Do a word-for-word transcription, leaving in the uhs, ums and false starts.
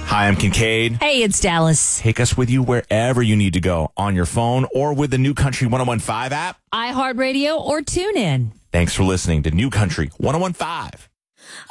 Hi, I'm Kincaid. Hey, it's Dallas. Take us with you wherever you need to go, on your phone or with the New Country ten fifteen app. iHeartRadio or TuneIn. Thanks for listening to New Country ten fifteen.